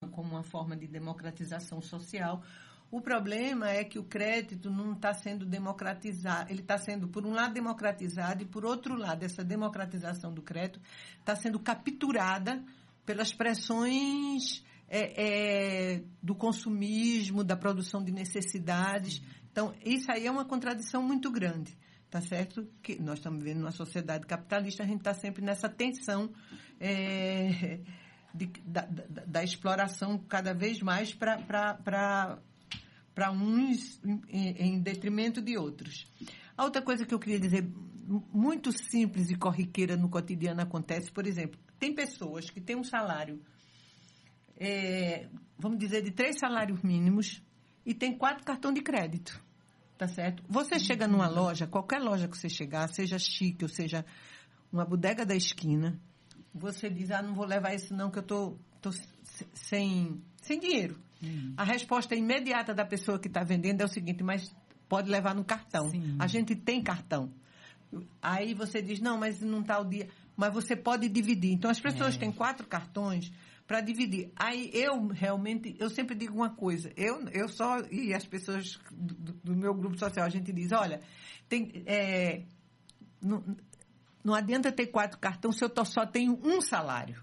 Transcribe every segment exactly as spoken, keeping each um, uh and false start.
como uma forma de democratização social. O problema é que o crédito não está sendo democratizado. Ele está sendo, por um lado, democratizado e, por outro lado, essa democratização do crédito está sendo capturada pelas pressões é, é, do consumismo, da produção de necessidades. Então, isso aí é uma contradição muito grande. Tá certo? Que nós estamos vivendo numa sociedade capitalista, a gente está sempre nessa tensão é, de, da, da, da exploração cada vez mais para uns em, em detrimento de outros. A outra coisa que eu queria dizer, muito simples e corriqueira no cotidiano acontece, por exemplo, tem pessoas que têm um salário, é, vamos dizer, de três salários mínimos e tem quatro cartões de crédito. Tá certo? Você chega numa loja, qualquer loja que você chegar, seja chique ou seja uma bodega da esquina, você diz, ah, não vou levar isso não, que eu tô, tô sem, sem dinheiro. Hum. A resposta imediata da pessoa que está vendendo é o seguinte, mas pode levar no cartão. Sim. A gente tem cartão. Aí você diz, não, mas não está o dia. Mas você pode dividir. Então, as pessoas é. têm quatro cartões para dividir. Aí, eu realmente, eu sempre digo uma coisa. Eu, eu só, e as pessoas do, do meu grupo social, a gente diz, olha, tem, é, não, não adianta ter quatro cartões se eu tô, só tenho um salário.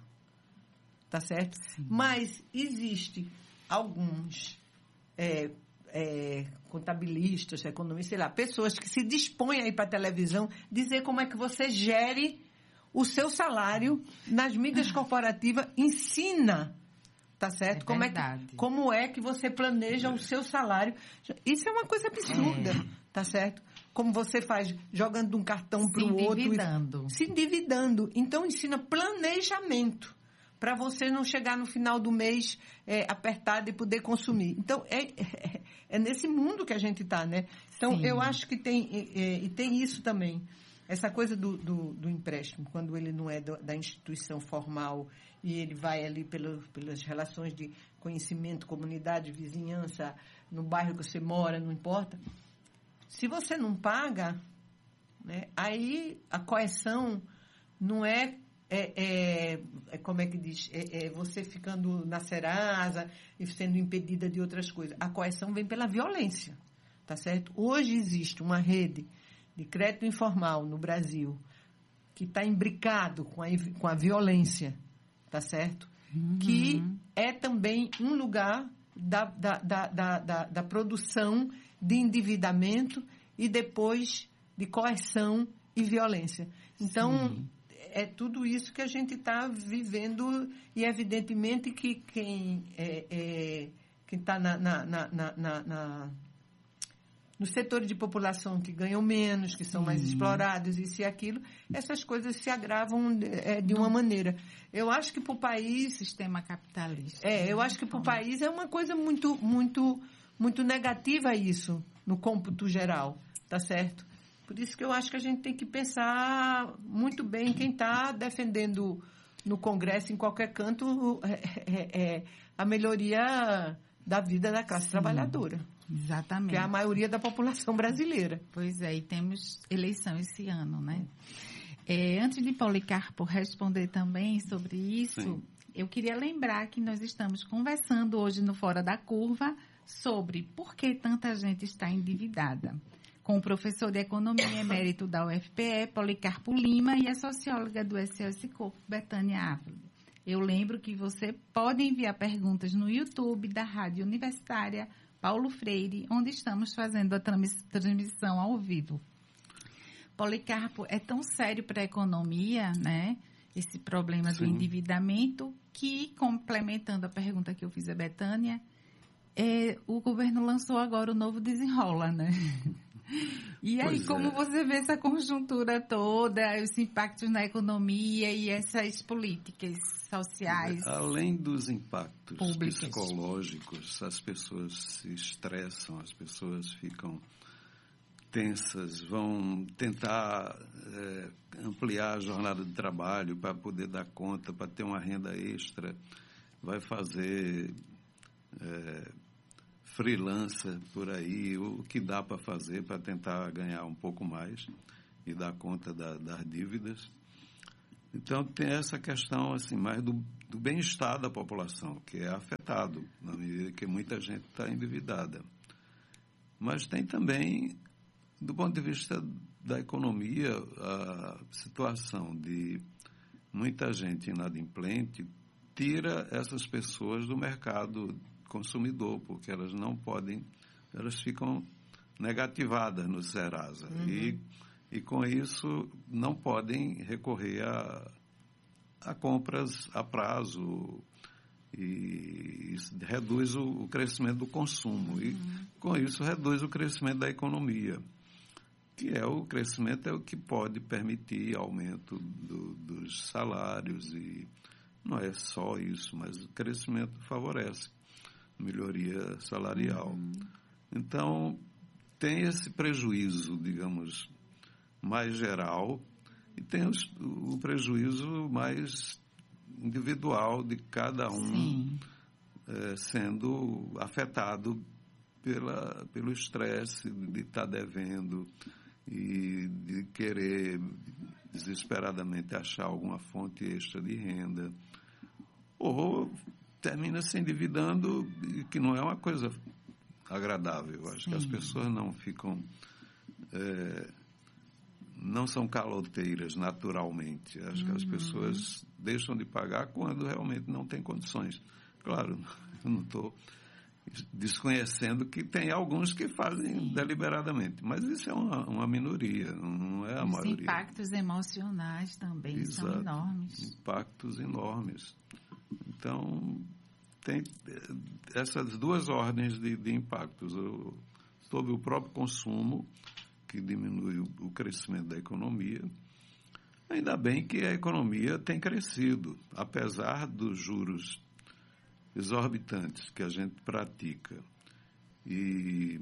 Tá certo? Sim. Mas existe alguns é, é, contabilistas, economistas, sei lá, pessoas que se dispõem a ir para a televisão dizer como é que você gere o seu salário nas mídias corporativas, ensina, tá certo? É como, é que, como é que você planeja o seu salário. Isso é uma coisa absurda, é. tá certo? Como você faz, jogando de um cartão para o outro. Se endividando. Se endividando. Então, ensina planejamento, para você não chegar no final do mês é, apertado e poder consumir. Então, é, é, é nesse mundo que a gente está, né? Então, Sim. eu acho que tem, é, e tem isso também. Essa coisa do, do, do empréstimo, quando ele não é do, da instituição formal e ele vai ali pelo, pelas relações de conhecimento, comunidade, vizinhança, no bairro que você mora, não importa. Se você não paga, né, aí a coerção não é, é, é, é como é que diz, é, é você ficando na Serasa e sendo impedida de outras coisas. A coerção vem pela violência, tá certo? Hoje existe uma rede de crédito informal no Brasil, que está imbricado com a, com a violência, tá certo? Uhum. Que é também um lugar da, da, da, da, da, da produção de endividamento e depois de coerção e violência. Então, Sim. é tudo isso que a gente está vivendo e, evidentemente, que quem é, é, quem está na... na, na, na, na nos setores de população que ganham menos, que são Sim. mais explorados, isso e aquilo, essas coisas se agravam é, de uma maneira. Eu acho que para o país... Sistema capitalista. É, eu acho que para o país é uma coisa muito, muito, muito negativa isso, no cômputo geral, tá certo? Por isso que eu acho que a gente tem que pensar muito bem quem está defendendo no Congresso, em qualquer canto, é, é, é, a melhoria da vida da classe Sim. trabalhadora. Exatamente. Que é a maioria da população brasileira. Pois é, e temos eleição esse ano, né? É, antes de Policarpo responder também sobre isso, Sim. eu queria lembrar que nós estamos conversando hoje no Fora da Curva sobre por que tanta gente está endividada, com o professor de Economia Emérito da U F P E, Policarpo Lima, e a socióloga do S O S Corpo, Betânia Ávila. Eu lembro que você pode enviar perguntas no YouTube da Rádio Universitária Paulo Freire, onde estamos fazendo a transmissão ao vivo. Policarpo, é tão sério para a economia, né, esse problema Sim. do endividamento, que, complementando a pergunta que eu fiz a Betânia, é, o governo lançou agora o novo Desenrola, né? E aí, pois como é. você vê essa conjuntura toda, os impactos na economia e essas políticas sociais? Além dos impactos públicas. psicológicos, as pessoas se estressam, as pessoas ficam tensas, vão tentar é, ampliar a jornada de trabalho para poder dar conta, para ter uma renda extra, vai fazer... É, freelancer por aí, o que dá para fazer para tentar ganhar um pouco mais e dar conta da, das dívidas. Então, tem essa questão assim, mais do, do bem-estar da população, que é afetado, na medida que muita gente está endividada. Mas tem também, do ponto de vista da economia, a situação de muita gente inadimplente tira essas pessoas do mercado consumidor, porque elas não podem, elas ficam negativadas no Serasa. Uhum. E, e com isso não podem recorrer a, a compras a prazo e isso reduz o, o crescimento do consumo. Uhum. E com isso reduz o crescimento da economia, que é o crescimento é o que pode permitir aumento do, dos salários, e não é só isso, mas o crescimento favorece melhoria salarial. Uhum. Então, tem esse prejuízo, digamos, mais geral, e tem os, o prejuízo mais individual de cada um é, sendo afetado pela, pelo estresse de estar devendo e de querer desesperadamente achar alguma fonte extra de renda, ou termina se endividando, que não é uma coisa agradável. Acho Sim. que as pessoas não ficam, é, não são caloteiras naturalmente. Acho uhum. que as pessoas deixam de pagar quando realmente não tem condições. Claro, eu não estou desconhecendo que tem alguns que fazem Sim. deliberadamente, mas isso é uma, uma minoria, não é a Os maioria. Os impactos emocionais também Exato. São enormes. Impactos enormes. Então, tem essas duas ordens de, de impactos. O, sobre o próprio consumo, que diminui o, o crescimento da economia. Ainda bem que a economia tem crescido, apesar dos juros exorbitantes que a gente pratica. E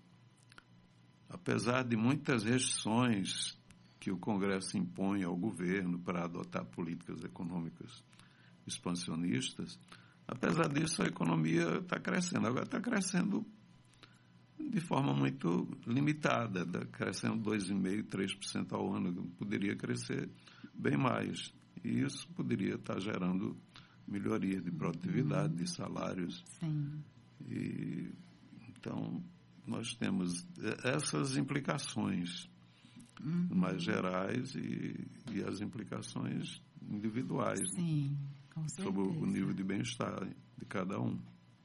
apesar de muitas restrições que o Congresso impõe ao governo para adotar políticas econômicas expansionistas, apesar disso a economia está crescendo. Agora está crescendo de forma muito limitada, está crescendo dois vírgula cinco por cento, três por cento ao ano, poderia crescer bem mais. E isso poderia estar gerando melhoria de produtividade, uhum. de salários. Sim. E, então, nós temos essas implicações uhum. mais gerais e, e as implicações individuais. Sim, com certeza. Sobre o nível de bem-estar de cada um.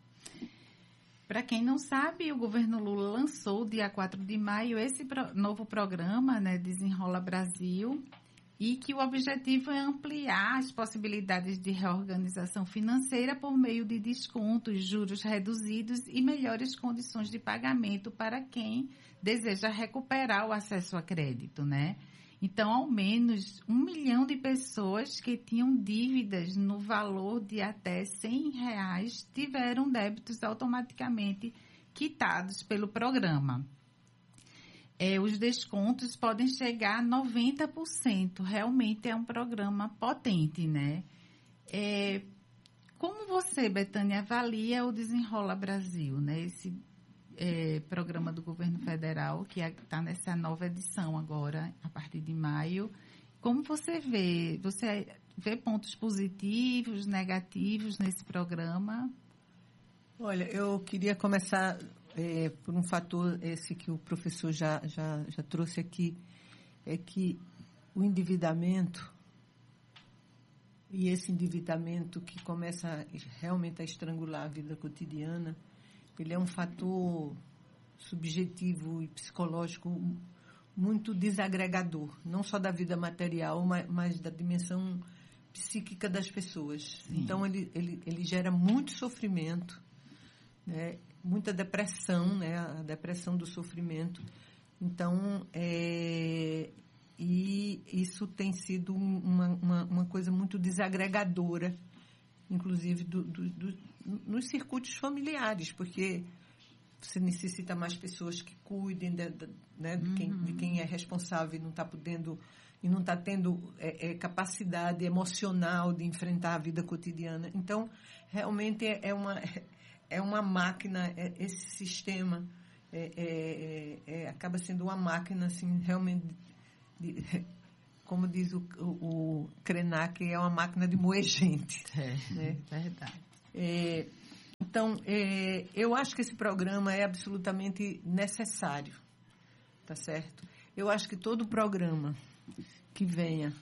Para quem não sabe, o governo Lula lançou, dia quatro de maio, esse pro, novo programa, né, Desenrola Brasil, e que o objetivo é ampliar as possibilidades de reorganização financeira por meio de descontos, juros reduzidos e melhores condições de pagamento para quem deseja recuperar o acesso a crédito, né? Então, ao menos um milhão de pessoas que tinham dívidas no valor de até cem reais tiveram débitos automaticamente quitados pelo programa. É, os descontos podem chegar a noventa por cento. Realmente é um programa potente, né? É, como você, Bethânia, avalia o Desenrola Brasil, né? Esse é, programa do governo federal, que está nessa nova edição agora, a partir de maio. Como você vê? Você vê pontos positivos, negativos nesse programa? Olha, eu queria começar... É, por um fator esse que o professor já, já, já trouxe aqui, é que o endividamento, e esse endividamento que começa realmente a estrangular a vida cotidiana, ele é um fator subjetivo e psicológico muito desagregador, não só da vida material, mas, mas da dimensão psíquica das pessoas. Sim. Então, ele, ele, ele gera muito sofrimento, né? Muita depressão, né? A depressão do sofrimento. Então, é, e isso tem sido uma, uma, uma coisa muito desagregadora, inclusive do, do, do, nos circuitos familiares, porque você necessita mais pessoas que cuidem de, de, né, de, quem, de quem é responsável e não está podendo, e não está tendo é, é, capacidade emocional de enfrentar a vida cotidiana. Então, realmente é, é uma... É uma máquina, esse sistema é, é, é, acaba sendo uma máquina, assim, realmente de, de, como diz o, o, o Krenak, é uma máquina de moer gente. É, né? Verdade. É, então, é, eu acho que esse programa é absolutamente necessário, tá certo? Eu acho que todo programa que venha,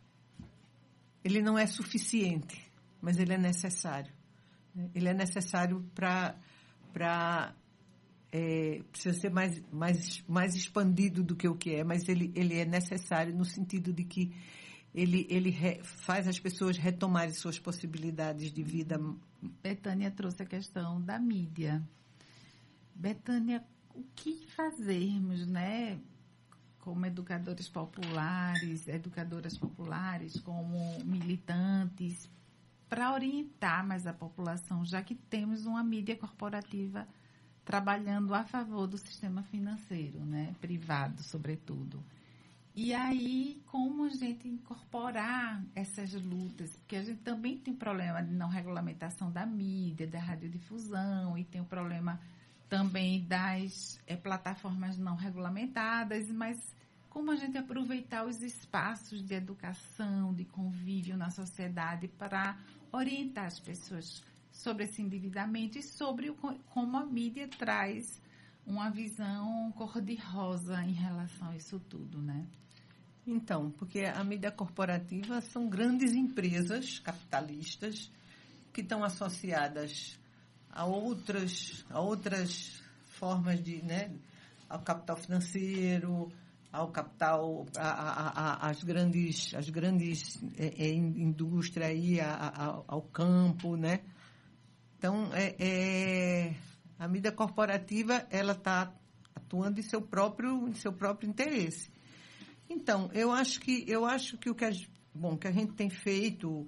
ele não é suficiente, mas ele é necessário. Né? Ele é necessário para... para É, precisa ser mais, mais, mais expandido do que o que é, mas ele, ele é necessário no sentido de que ele, ele re, faz as pessoas retomarem suas possibilidades de vida. Bethânia trouxe a questão da mídia. Bethânia, o que fazermos, né, como educadores populares, educadoras populares, como militantes, para orientar mais a população, já que temos uma mídia corporativa trabalhando a favor do sistema financeiro, né, privado, sobretudo. E aí, como a gente incorporar essas lutas? Porque a gente também tem problema de não regulamentação da mídia, da radiodifusão, e tem o problema também das é, plataformas não regulamentadas, mas como a gente aproveitar os espaços de educação, de convívio na sociedade para orientar as pessoas sobre esse endividamento e sobre o, como a mídia traz uma visão cor-de-rosa em relação a isso tudo, né? Então, porque a mídia corporativa são grandes empresas capitalistas que estão associadas a outras, a outras formas de, né, ao capital financeiro, ao capital, a, a, a, as grandes, as grandes é, é, indústrias aí, a, a, ao campo, né? Então, é, é, a mídia corporativa, ela está atuando em seu próprio, em seu próprio interesse. Então, eu acho que, eu acho que o que a, bom, que a gente tem feito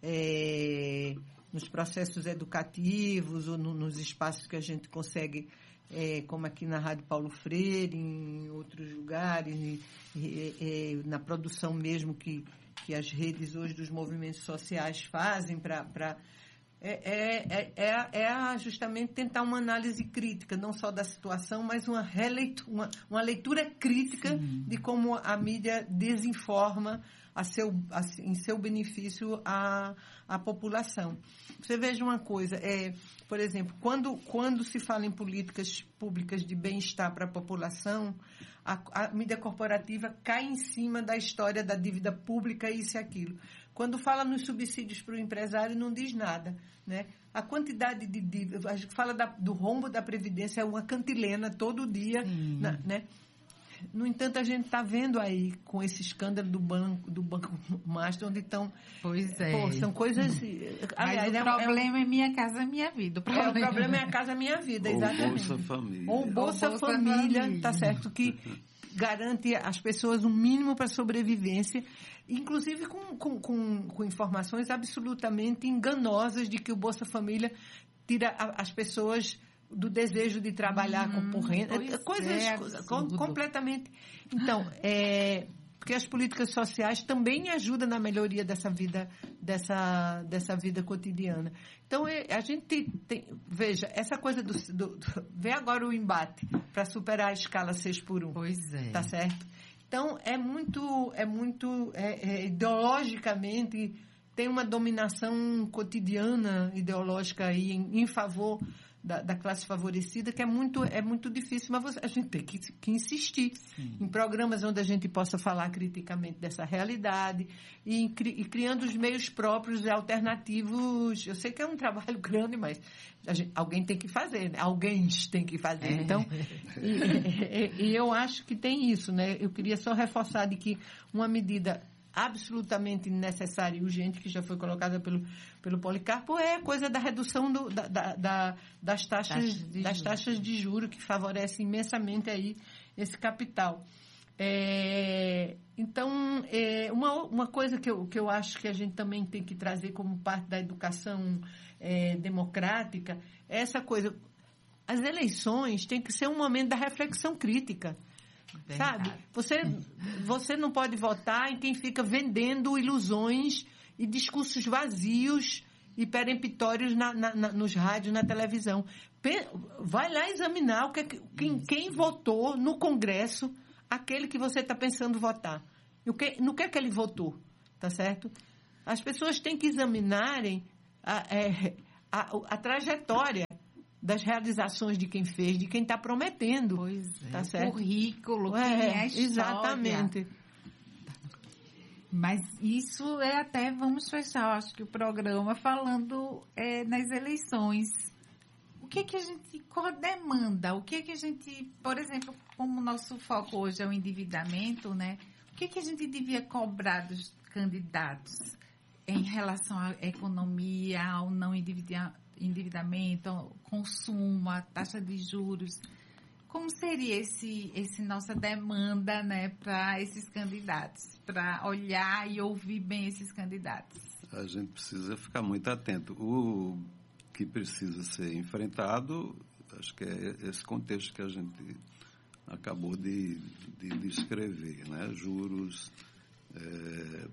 é, nos processos educativos ou no, nos espaços que a gente consegue, é, como aqui na Rádio Paulo Freire, em outros lugares, e, e, e, na produção mesmo que, que as redes hoje dos movimentos sociais fazem para... É, é, é, é justamente tentar uma análise crítica, não só da situação, mas uma, releitura, uma, uma leitura crítica Sim. de como a mídia desinforma a seu, a, em seu benefício a, a população. Você veja uma coisa, é, por exemplo, quando, quando se fala em políticas públicas de bem-estar para a população, a, a mídia corporativa cai em cima da história da dívida pública, isso e aquilo. Quando fala nos subsídios para o empresário, não diz nada, né? A quantidade de dívida, a gente fala da, do rombo da Previdência, é uma cantilena todo dia, na, né? No entanto, a gente está vendo aí, com esse escândalo do banco, do Banco Master, onde estão... Pois é. Pô, são coisas... Aliás, Mas o é, problema é, é minha casa, minha vida. O problema é, o problema é a casa, minha vida, exatamente. Ou Bolsa Família. Ou Bolsa, Ou Bolsa Família, Família, tá certo, que garante às pessoas um mínimo para sobrevivência, inclusive com, com, com, com informações absolutamente enganosas de que o Bolsa Família tira a, as pessoas do desejo de trabalhar hum, com por renda, coisas é, com, completamente... Então, é, porque as políticas sociais também ajudam na melhoria dessa vida, dessa, dessa vida cotidiana. Então, é, a gente tem, tem... Veja, essa coisa do... do, do vê agora o embate para superar a escala seis por um. Pois é. Tá certo? Então, é muito... É muito é, é, ideologicamente, tem uma dominação cotidiana ideológica aí em, em favor... Da, da classe favorecida, que é muito, é muito difícil, mas você, a gente tem que, que insistir Sim. em programas onde a gente possa falar criticamente dessa realidade e, e criando os meios próprios e alternativos. Eu sei que é um trabalho grande, mas a gente, alguém tem que fazer, né? Alguém tem que fazer. É. Então, e, e, e eu acho que tem isso, né? Eu queria só reforçar de que uma medida absolutamente necessária e urgente, que já foi colocada pelo, pelo Policarpo, é a coisa da redução do, da, da, da, das, taxas, Taxa das taxas de juros, que favorece imensamente aí esse capital. É, então, é, uma, uma coisa que eu, que eu acho que a gente também tem que trazer como parte da educação é, democrática é essa coisa. As eleições têm que ser um momento da reflexão crítica. Verdade. Sabe? Você, você não pode votar em quem fica vendendo ilusões e discursos vazios e peremptórios na, na, na, nos rádios, na televisão. Vai lá examinar o que, quem, quem votou no Congresso aquele que você está pensando votar. no que, no que é que ele votou, tá certo? As pessoas têm que examinarem a, é, a, a trajetória das realizações de quem fez, de quem está prometendo. Pois é, tá certo? O currículo, quem é, é a história. Exatamente. Mas isso é até, vamos fechar, acho que o programa falando é, nas eleições. O que é que a gente, qual a demanda? O que é que a gente, por exemplo, como o nosso foco hoje é o endividamento, né? O que é que a gente devia cobrar dos candidatos em relação à economia, ao não endividamento, ao consumo, à taxa de juros? Como seria esse, esse nossa demanda, né, para esses candidatos, para olhar e ouvir bem esses candidatos? A gente precisa ficar muito atento. O que precisa ser enfrentado, acho que é esse contexto que a gente acabou de, de descrever, né? Juros, é,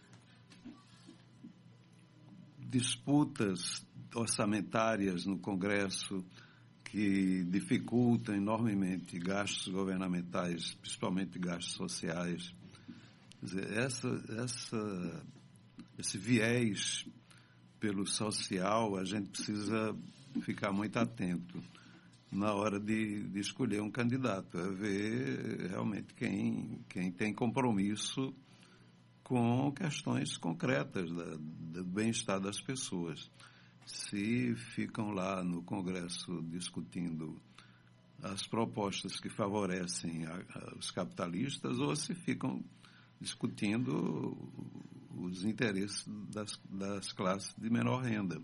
disputas orçamentárias no Congresso, que dificultam enormemente gastos governamentais, principalmente gastos sociais. Quer dizer, essa, essa, esse viés pelo social, a gente precisa ficar muito atento na hora de, de escolher um candidato, é ver realmente quem, quem tem compromisso com questões concretas da, do bem-estar das pessoas. Se ficam lá no Congresso discutindo as propostas que favorecem a, a, os capitalistas, ou se ficam discutindo os interesses das, das classes de menor renda.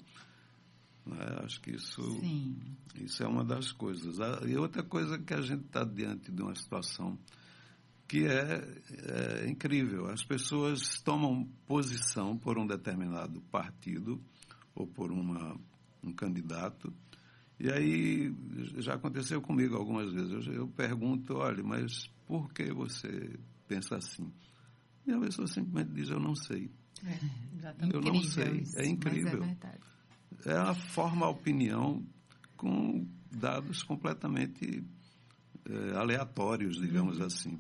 É, acho que isso, isso é uma das coisas. E outra coisa que a gente está diante de uma situação que é, é incrível. As pessoas tomam posição por um determinado partido ou por uma, um candidato, e aí já aconteceu comigo algumas vezes. Eu, eu pergunto, olha, mas por que você pensa assim? E a pessoa simplesmente diz, eu não sei. É, eu não sei. Isso, é incrível. Mas é verdade. Ela forma a opinião com dados completamente é, aleatórios, digamos uhum. assim.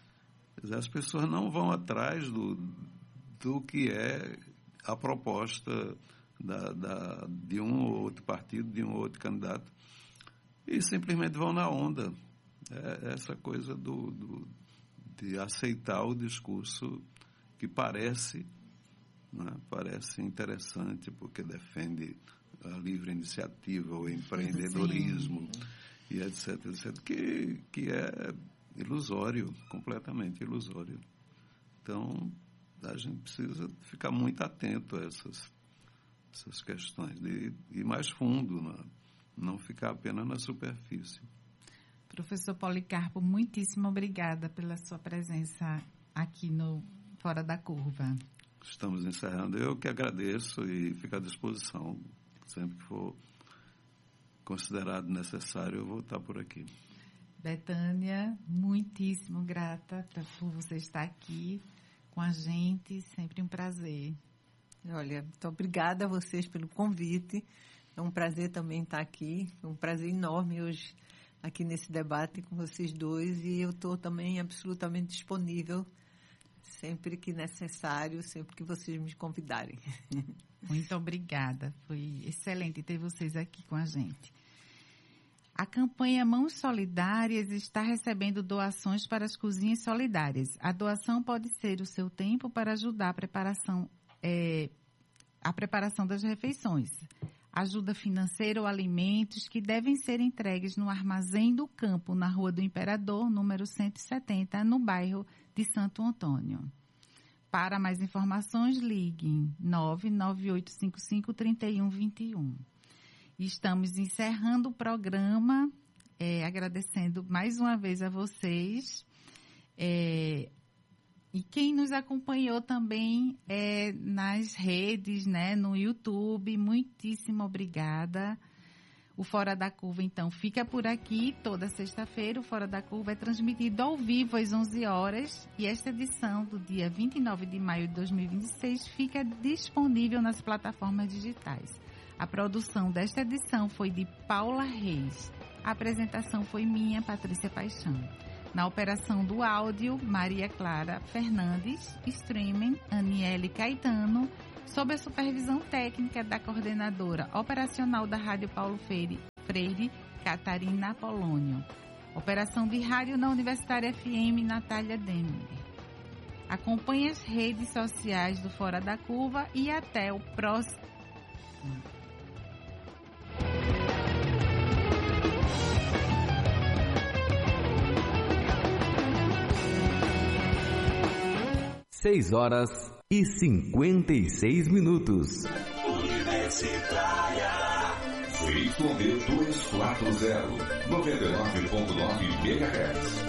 As pessoas não vão atrás do, do que é a proposta da, da, de um ou outro partido, de um ou outro candidato, e simplesmente vão na onda. É essa coisa do, do, de aceitar o discurso que parece, né, parece interessante, porque defende a livre iniciativa, o empreendedorismo, sim, e etc, etc, que, que é ilusório, completamente ilusório. Então, a gente precisa ficar muito atento a essas, essas questões, de ir mais fundo, né? Não ficar apenas na superfície. Professor Policarpo, muitíssimo obrigada pela sua presença aqui no Fora da Curva. Estamos encerrando. Eu que agradeço e fico à disposição. Sempre que for considerado necessário, eu vou estar por aqui. Betânia, muitíssimo grata por você estar aqui com a gente, sempre um prazer. Olha, muito obrigada a vocês pelo convite, é um prazer também estar aqui, é um prazer enorme hoje aqui nesse debate com vocês dois, e eu estou também absolutamente disponível sempre que necessário, sempre que vocês me convidarem. Muito obrigada, foi excelente ter vocês aqui com a gente. A campanha Mãos Solidárias está recebendo doações para as cozinhas solidárias. A doação pode ser o seu tempo para ajudar a preparação, é, a preparação das refeições. Ajuda financeira ou alimentos que devem ser entregues no Armazém do Campo, na Rua do Imperador, número cento e setenta, no bairro de Santo Antônio. Para mais informações, ligue nove nove oito cinco cinco, três um dois um. Estamos encerrando o programa, é, agradecendo mais uma vez a vocês. É, e quem nos acompanhou também é, nas redes, né, no YouTube, muitíssimo obrigada. O Fora da Curva, então, fica por aqui. Toda sexta-feira, o Fora da Curva é transmitido ao vivo às onze horas. E esta edição do dia vinte e nove de maio de dois mil e vinte e seis fica disponível nas plataformas digitais. A produção desta edição foi de Paula Reis. A apresentação foi minha, Patrícia Paixão. Na operação do áudio, Maria Clara Fernandes, streaming, Aniele Caetano, sob a supervisão técnica da coordenadora operacional da Rádio Paulo Freire, Freire Catarina Apolônio. Operação de rádio na Universitária F M, Natália Denner. Acompanhe as redes sociais do Fora da Curva e até o próximo. Seis horas e cinquenta e seis minutos. Universitária. Feito dois quatro zero, noventa e nove ponto nove megahertz.